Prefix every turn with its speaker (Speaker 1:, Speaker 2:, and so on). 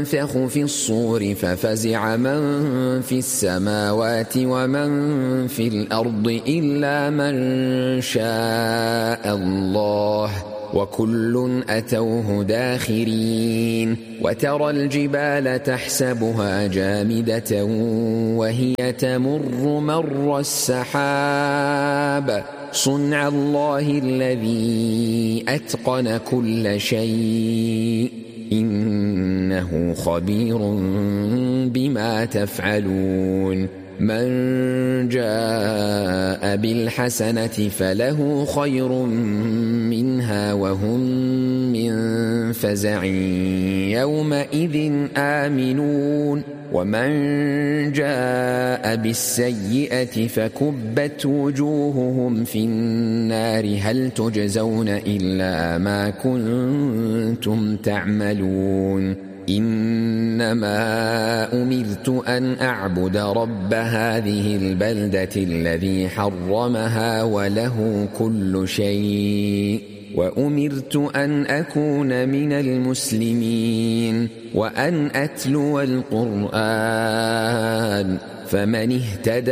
Speaker 1: ينفخ في الصور ففزع من في السماوات ومن في الأرض إلا من شاء الله وكل أتوه داخرين وترى الجبال تحسبها جامدة وهي تمر مر السحاب صنع الله الذي أتقن كل شيء إنه خبير بما تفعلون من جاء بالحسنة فله خير منها وهم من فزع يومئذ آمنون ومن جاء بالسيئة فكبت وجوههم في النار هل تجزون إلا ما كنتم تعملون إنما أمرت أن أعبد رب هذه البلدة الذي حرمها وله كل شيء وأمرت أن أكون من المسلمين وأن أتلو القرآن فمن اهتدى